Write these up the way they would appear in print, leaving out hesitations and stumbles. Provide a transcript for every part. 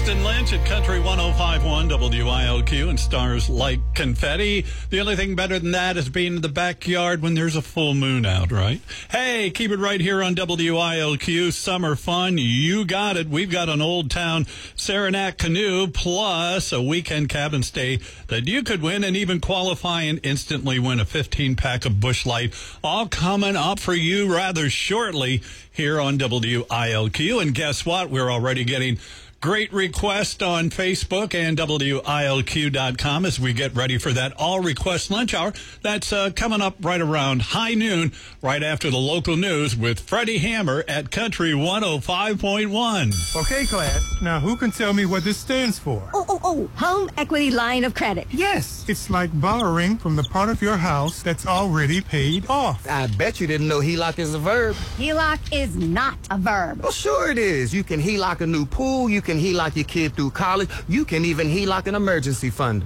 Preston Lynch at Country 105.1 WILQ and stars like confetti. The only thing better than that is being in the backyard when there's a full moon out, right? Hey, keep it right here on WILQ. Summer fun. You got it. We've got an Old Town Saranac canoe plus a weekend cabin stay that you could win and even qualify and instantly win a 15-pack of Busch Light. All coming up for you rather shortly here on WILQ. And guess what? We're already getting great requests on Facebook and WILQ.com as we get ready for that all-request lunch hour. That's coming up right around high noon, right after the local news with Freddie Hammer at Country 105.1. Okay, class. Now, who can tell me what this stands for? Home Equity Line of Credit. Yes, it's like borrowing from the part of your house that's already paid off. I bet you didn't know HELOC is a verb. HELOC is not a verb. Well, sure it is. You can HELOC a new pool. You can HELOC your kid through college. You can even HELOC an emergency fund.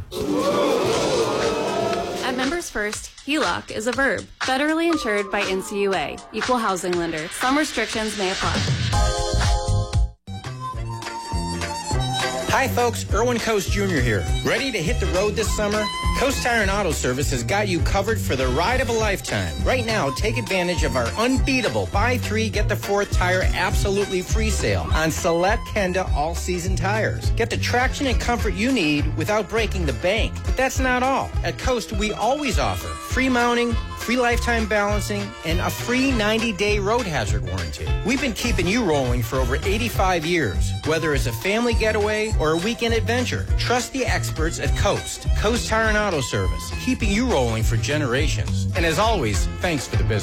At Members First, HELOC is a verb. Federally insured by NCUA. Equal housing lender. Some restrictions may apply. Hi folks, Erwin Coast Jr. here. Ready to hit the road this summer? Coast Tire and Auto Service has got you covered for the ride of a lifetime. Right now, take advantage of our unbeatable buy 3, get the 4th tire absolutely free sale on select Kenda all-season tires. Get the traction and comfort you need without breaking the bank. But that's not all. At Coast, we always offer free mounting, free lifetime balancing, and a free 90-day road hazard warranty. We've been keeping you rolling for over 85 years. Whether it's a family getaway or a weekend adventure, trust the experts at Coast Tire and Auto Service, keeping you rolling for generations. And as always, thanks for the business.